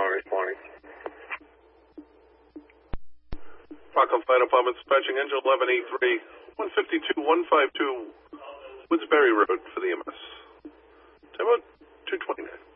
responding. Rockland Fire Department dispatching engine 11E3, 152, 152, Woodsbury Road for the EMS. Time out 229.